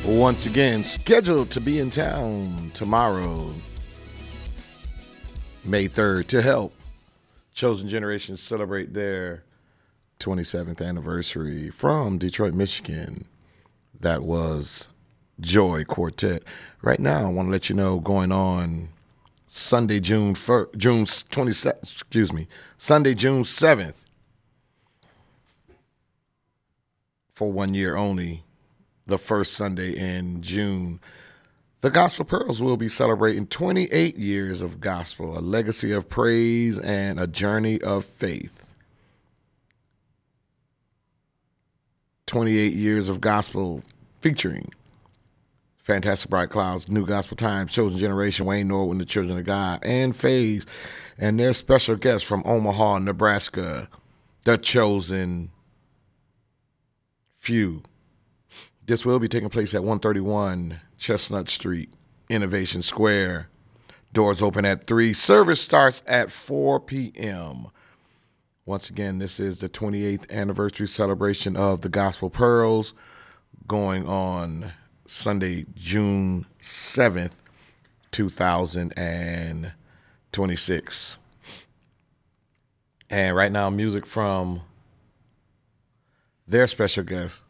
once again scheduled to be in town tomorrow, May 3rd, to help Chosen Generation celebrate their 27th anniversary from Detroit, Michigan. That was Joy Quartet. Right now, I want to let you know going on Sunday, June 27th, Sunday, June 7th, for 1 year only, the first Sunday in June. The Gospel Pearls will be celebrating 28 years of gospel, a legacy of praise, and a journey of faith. 28 years of gospel featuring Fantastic Bright Clouds, New Gospel Times, Chosen Generation, Wayne Norwood, the Children of God, and Faze, and their special guests from Omaha, Nebraska, the Chosen Few. This will be taking place at 131 Chestnut Street, Innovation Square. Doors open at 3. Service starts at 4 p.m. Once again, this is the 28th anniversary celebration of the Gospel Pearls, going on Sunday, June 7th, 2026. And right now, music from their special guest,